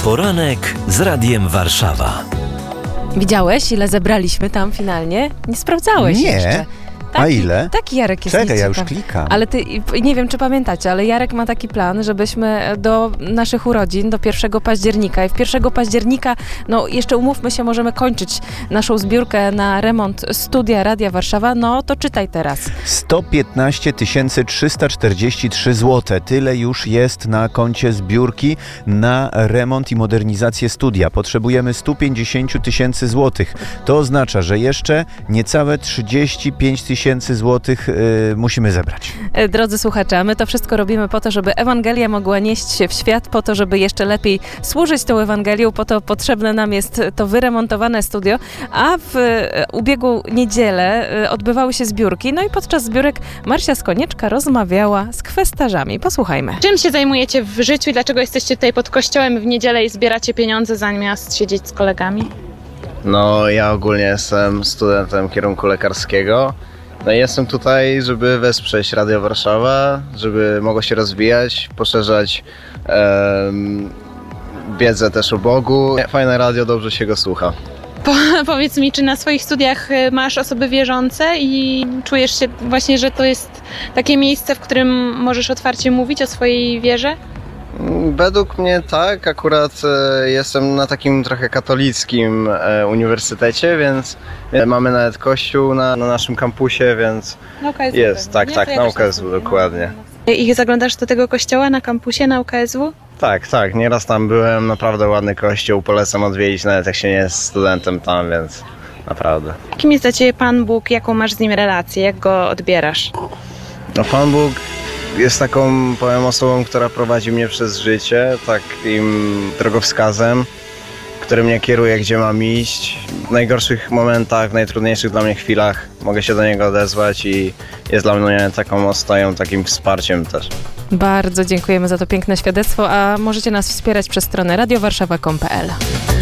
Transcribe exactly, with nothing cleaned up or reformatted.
Poranek z Radiem Warszawa. Widziałeś, ile zebraliśmy tam finalnie? Nie sprawdzałeś Nie. jeszcze. Taki, A ile? Taki Jarek jest Czekaj, ja już nieciekaw. klikam. Ale ty, nie wiem, czy pamiętacie, ale Jarek ma taki plan, żebyśmy do naszych urodzin, do pierwszego października i w pierwszego października, no jeszcze umówmy się, możemy kończyć naszą zbiórkę na remont studia Radia Warszawa, no to czytaj teraz. sto piętnaście tysięcy trzysta czterdzieści trzy złote. Tyle już jest na koncie zbiórki na remont i modernizację studia. Potrzebujemy sto pięćdziesiąt tysięcy złotych. To oznacza, że jeszcze niecałe trzydzieści pięć tysięcy złotych yy, musimy zebrać. Drodzy słuchacze, a my to wszystko robimy po to, żeby Ewangelia mogła nieść się w świat, po to, żeby jeszcze lepiej służyć tą Ewangelią, po to potrzebne nam jest to wyremontowane studio, a w ubiegłą niedzielę odbywały się zbiórki, no i podczas zbiórek Marsia Skonieczka rozmawiała z kwestarzami. Posłuchajmy. Czym się zajmujecie w życiu i dlaczego jesteście tutaj pod kościołem w niedzielę i zbieracie pieniądze zamiast siedzieć z kolegami? No, ja ogólnie jestem studentem kierunku lekarskiego. No i jestem tutaj, żeby wesprzeć Radio Warszawa, żeby mogło się rozwijać, poszerzać em, wiedzę też o Bogu. Fajne radio, dobrze się go słucha. Po, powiedz mi, czy na swoich studiach masz osoby wierzące i czujesz się właśnie, że to jest takie miejsce, w którym możesz otwarcie mówić o swojej wierze? Według mnie tak, akurat e, jestem na takim trochę katolickim e, uniwersytecie, więc e, mamy nawet kościół na, na naszym kampusie, więc Na U K S W jest, pewnie, tak, nie? tak, To ja na też U K S W, studiuję. dokładnie. I zaglądasz do tego kościoła na kampusie na U K S W? Tak, tak, nieraz tam byłem, naprawdę ładny kościół, polecam odwiedzić, nawet jak się nie jest studentem tam, więc naprawdę. Kim jest dla Ciebie Pan Bóg? Jaką masz z Nim relację? Jak Go odbierasz? No Pan Bóg jest taką, powiem, osobą, która prowadzi mnie przez życie, takim drogowskazem, który mnie kieruje, gdzie mam iść. W najgorszych momentach, w najtrudniejszych dla mnie chwilach mogę się do Niego odezwać i jest dla mnie taką ostoją, takim wsparciem też. Bardzo dziękujemy za to piękne świadectwo, a możecie nas wspierać przez stronę radio warszawa kropka com kropka p l.